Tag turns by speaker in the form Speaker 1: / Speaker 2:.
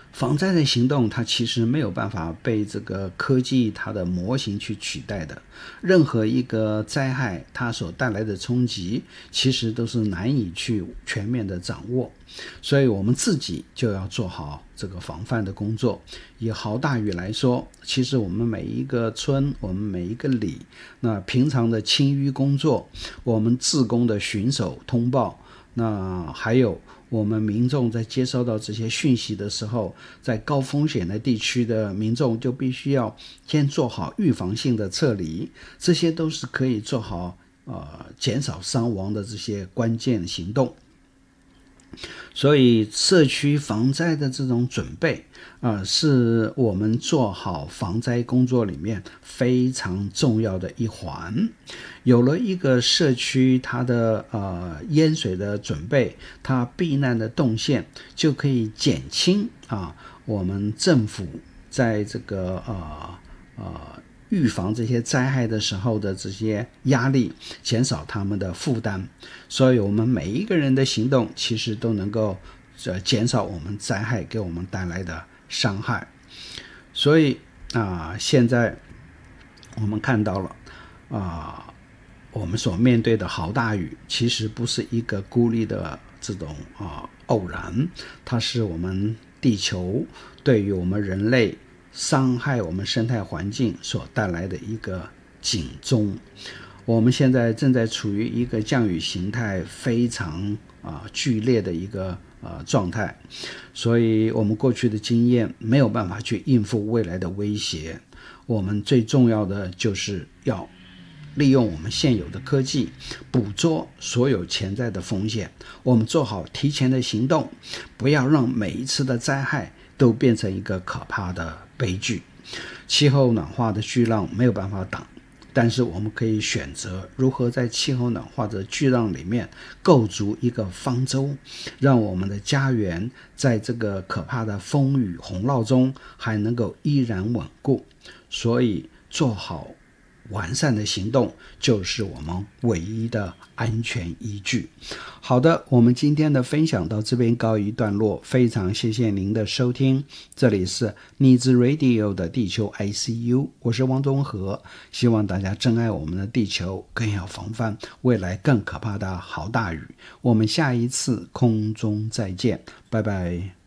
Speaker 1: 防灾的行动它其实没有办法被这个科技它的模型去取代的，任何一个灾害它所带来的冲击其实都是难以去全面的掌握，所以我们自己就要做好这个防范的工作。以豪大雨来说，其实我们每一个村，我们每一个里，那平常的清淤工作，我们志工的巡守通报，那还有我们民众在接收到这些讯息的时候，在高风险的地区的民众就必须要先做好预防性的撤离，这些都是可以做好减少伤亡的这些关键行动。所以社区防灾的这种准备是我们做好防灾工作里面非常重要的一环。有了一个社区它的淹水的准备，它避难的动线，就可以减轻我们政府在这个预防这些灾害的时候的这些压力，减少他们的负担。所以我们每一个人的行动其实都能够减少我们灾害给我们带来的伤害。所以现在我们看到了我们所面对的豪大雨其实不是一个孤立的这种偶然，它是我们地球对于我们人类伤害我们生态环境所带来的一个警钟。我们现在正在处于一个降雨形态非常剧烈的一个状态，所以我们过去的经验没有办法去应付未来的威胁。我们最重要的就是要利用我们现有的科技捕捉所有潜在的风险，我们做好提前的行动，不要让每一次的灾害都变成一个可怕的悲剧。气候暖化的巨浪没有办法挡，但是我们可以选择如何在气候暖化的巨浪里面构筑一个方舟，让我们的家园在这个可怕的风雨洪涝中还能够依然稳固。所以做好完善的行动就是我们唯一的安全依据。好的，我们今天的分享到这边告一段落，非常谢谢您的收听，这里是逆之 Radio 的地球 ICU， 我是汪中和，希望大家珍爱我们的地球，更要防范未来更可怕的豪大雨。我们下一次空中再见，拜拜。